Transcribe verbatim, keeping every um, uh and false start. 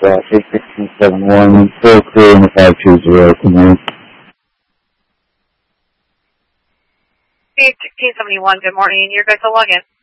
uh, eight six two seven one, still clear in the five two zero, command. eight sixteen seventy-one, good morning. You're good to log in.